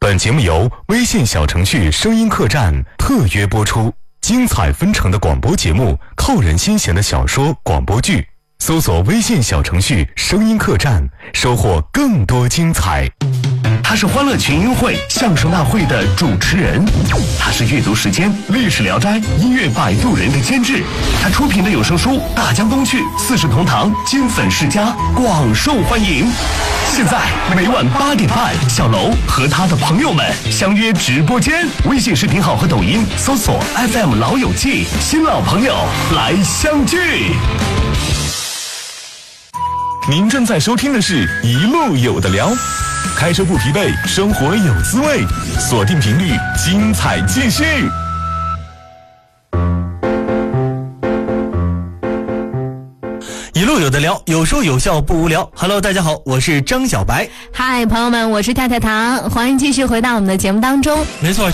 本节目由微信小程序声音客栈特约播出，精彩纷呈的广播节目，扣人心弦的小说广播剧，搜索微信小程序声音客栈，收获更多精彩。 他是欢乐群英会相声大会的主持人，他是阅读时间历史聊斋音乐摆渡人的监制，他出品的有声书《大江东去》四世同堂金粉世家广受欢迎。现在每晚8点半，小楼和他的朋友们相约直播间，微信视频号和抖音搜索 FM 老友记，新老朋友来相聚。您正在收听的是一路有的聊，开车不疲惫，生活有滋味，锁定频率，精彩继续。 一路有的聊，有说有笑不无聊。Hello， 大家好，我是张小白。 嗨，朋友们，我是太太糖，欢迎继续回到我们的节目当中。 没错。